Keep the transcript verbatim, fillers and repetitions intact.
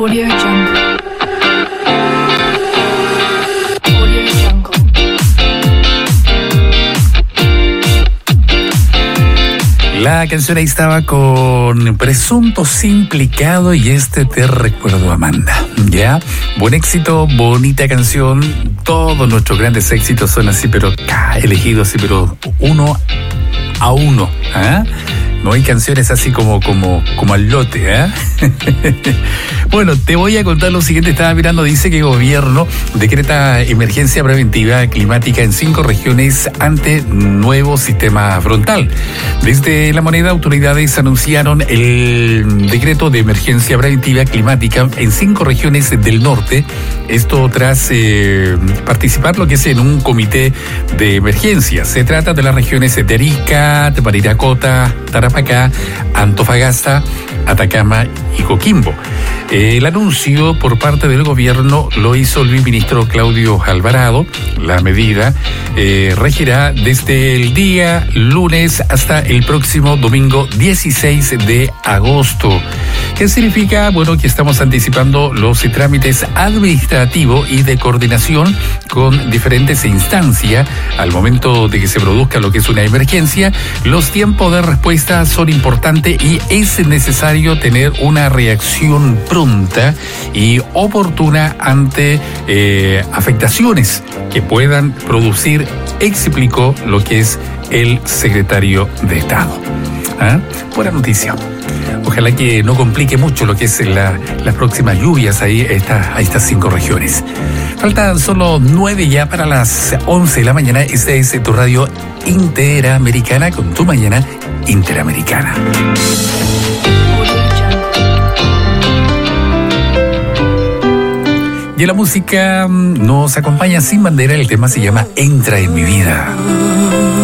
Audio Jungle. Audio Jungle. La canción ahí estaba con Presuntos Implicados y este Te Recuerdo, Amanda. ¿Ya? Buen éxito, bonita canción. Todos nuestros grandes éxitos son así, pero ah, elegidos así, pero uno a uno. ¿Ah? No hay canciones así como, como, como al lote, ¿eh? Bueno, te voy a contar lo siguiente. Estaba mirando, dice que el gobierno decreta emergencia preventiva climática en cinco regiones ante nuevo sistema frontal. Desde La Moneda, autoridades anunciaron el decreto de emergencia preventiva climática en cinco regiones del norte. Esto tras eh, participar lo que es en un comité de emergencia. Se trata de las regiones de Arica, de Parinacota, Tarapacá, Antofagasta, Atacama y Coquimbo. El anuncio por parte del gobierno lo hizo el ministro Claudio Alvarado. La medida eh, regirá desde el día lunes hasta el próximo domingo dieciséis de agosto. ¿Qué significa? Bueno, que estamos anticipando los trámites administrativos y de coordinación con diferentes instancias. Al momento de que se produzca lo que es una emergencia, los tiempos de respuesta son importantes y es necesario tener una reacción pronta y oportuna ante eh, afectaciones que puedan producir, explicó lo que es el secretario de Estado. ¿Ah? Buena noticia. Ojalá que no complique mucho lo que es la, las próximas lluvias ahí esta, a estas cinco regiones. Faltan solo nueve ya para las once de la mañana. Esta es tu radio interamericana con tu mañana interamericana. Y la música nos acompaña sin bandera. El tema se llama Entra en mi vida.